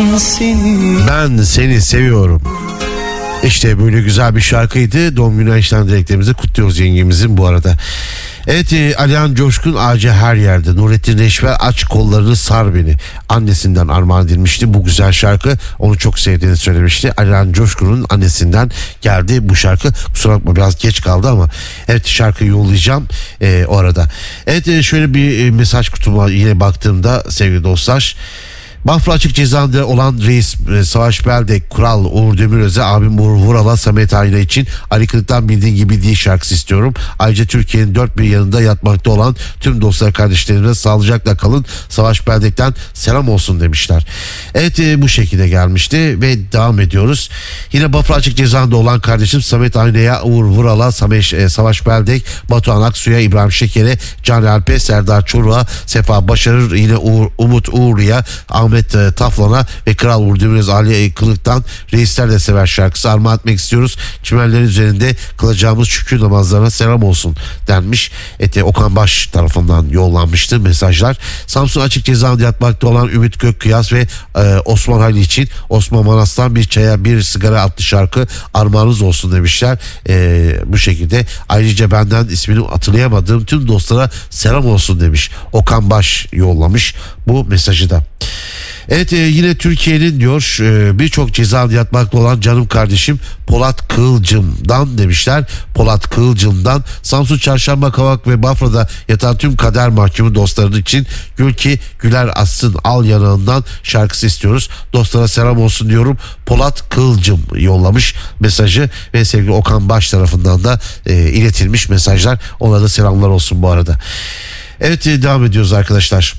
Ben seni seviyorum. İşte böyle güzel bir şarkıydı. Doğum günü Einstein dileklerimizi kutluyoruz yengemizin bu arada. Evet, Alihan Coşkun Ağacı her yerde. Nurettin Reşver aç kollarını sar beni. Annesinden armağan edilmişti bu güzel şarkı. Onu çok sevdiğini söylemişti. Alihan Coşkun'un annesinden geldi bu şarkı. Kusura bakma biraz geç kaldı ama evet şarkıyı yollayacağım o arada. Evet, şöyle bir mesaj kutuma yine baktığımda sevgili dostlar. Bafra Açık Cezaevinde olan reis Savaş Beldek, Kural, Uğur Demiröz'e, abim Uğur Vural'a, Samet Ayna için Ali Kırık'tan Bildiğin Gibi Değil şarkısı istiyorum. Ayrıca Türkiye'nin dört bir yanında yatmakta olan tüm dostlar kardeşlerime sağlıcakla kalın, Savaş Beldek'ten selam olsun demişler. Evet, bu şekilde gelmişti ve devam ediyoruz. Yine Bafra Açık Cezaevinde olan kardeşim Samet Ayna'ya, Uğur Vural'a, Savaş Beldek, Batuhan Aksu'ya, İbrahim Şeker'e, Can Alp'e, Serdar Çoruk'a, Sefa Başarır, yine Umut Uğurlu'ya, Ahmet Taflan'a ve Kral Uğur Demiröz Ali Kılık'tan Reisler de Sever şarkısı armağan etmek istiyoruz. Çimenlerin üzerinde kılacağımız şükür namazlarına selam olsun denmiş. Okan Baş tarafından yollanmıştı mesajlar. Samsun Açık Cezaevinde yatmakta olan Ümit Gökkıyas ve Osman Halil için Osman Manas'tan Bir Çaya Bir Sigara adlı şarkı armağanınız olsun demişler. Bu şekilde ayrıca benden ismini hatırlayamadığım tüm dostlara selam olsun demiş. Okan Baş yollamış bu mesajı da. Evet, yine Türkiye'nin diyor birçok cezaevinde yatmakta olan canım kardeşim Polat Kığılcım'dan demişler. Polat Kığılcım'dan Samsun, Çarşamba, Kavak ve Bafra'da yatan tüm kader mahkumu dostlarının için Gül ki Güler Assın Al Yanağından şarkısı istiyoruz. Dostlara selam olsun diyorum. Polat Kığılcım yollamış mesajı ve sevgili Okan Baş tarafından da iletilmiş mesajlar. Ona da selamlar olsun bu arada. Evet, devam ediyoruz arkadaşlar.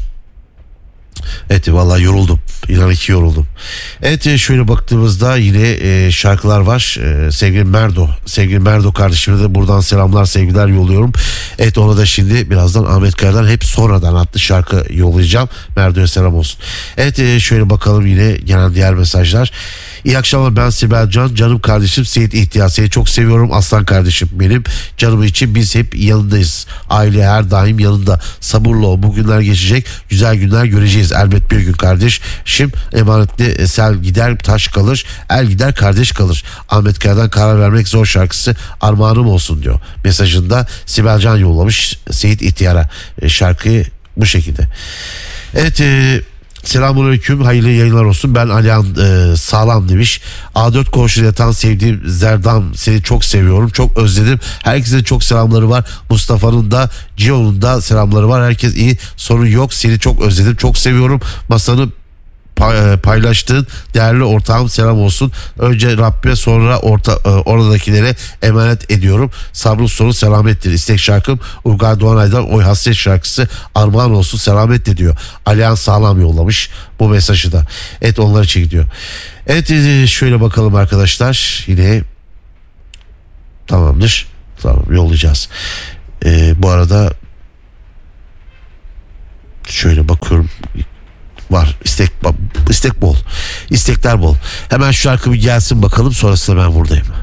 Evet, vallahi yoruldum. İnan ki yoruldum. Evet, şöyle baktığımızda yine şarkılar var. Sevgili Merdo kardeşime de buradan selamlar, sevgiler yolluyorum. Evet, ona da şimdi birazdan Ahmet Kaya'dan Hep Sonradan adlı şarkı yollayacağım. Merdo'ya selam olsun. Evet, şöyle bakalım yine gelen diğer mesajlar. İyi akşamlar, ben Sibel Can, canım kardeşim Seyit İhtiyar, seni çok seviyorum aslan kardeşim benim, canım için biz hep yanındayız, aile her daim yanında, sabırlı ol, bu günler geçecek, güzel günler göreceğiz elbet bir gün kardeşim, emanetli sel gider taş kalır, el gider kardeş kalır, Ahmet Kaya'dan Karar Vermek Zor şarkısı armağanım olsun diyor mesajında. Sibel Can yollamış Seyit İhtiyar'a şarkıyı bu şekilde. Evet, selamünaleyküm, hayırlı yayınlar olsun, ben Alihan Sağlam demiş. A4 komşuda yatan sevdiğim Zerdam, seni çok seviyorum, çok özledim, herkese çok selamları var, Mustafa'nın da Gio'nun da selamları var, herkes iyi, sorun yok, seni çok özledim, çok seviyorum, masanı paylaştığın değerli ortağım selam olsun, önce Rabbime sonra oradakilere emanet ediyorum, sabrın sonu selamettir, istek şarkım Urgay Doğanay'dan Oy Hasret şarkısı armağan olsun, selametle diyor. Alihan Sağlam yollamış bu mesajı da. Evet, onlar için gidiyor. Evet, şöyle bakalım arkadaşlar, yine tamamdır, tamam, yollayacağız. Bu arada şöyle bakıyorum, var istek bol, istekler bol. Hemen şu şarkı bir gelsin bakalım, sonrasında ben buradayım.